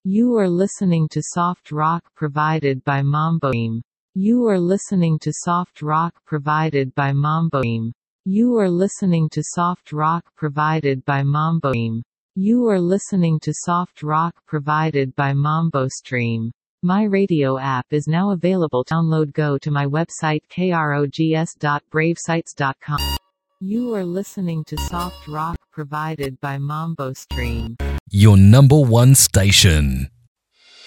You are listening to soft rock provided by Mambo Stream. You are listening to soft rock provided by Mambo Stream. You are listening to soft rock provided by Mambo Stream. You are listening to soft rock provided by Mambo Stream. My radio app is now available. Download. Go to my website krogs.bravesites.com. You are listening to soft rock provided by Mambo Stream. Your number one station.